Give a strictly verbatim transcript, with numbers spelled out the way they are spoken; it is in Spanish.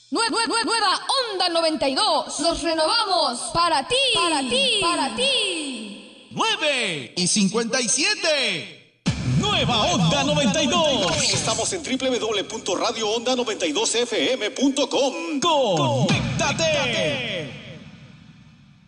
Nue- nue- nue- nueva Onda noventa y dos. Nos renovamos para ti, para ti, para ti. nueve y cincuenta y siete. Nueva Onda noventa y dos. Estamos en doble u doble u doble u punto radio onda noventa y dos f m punto com. Conéctate.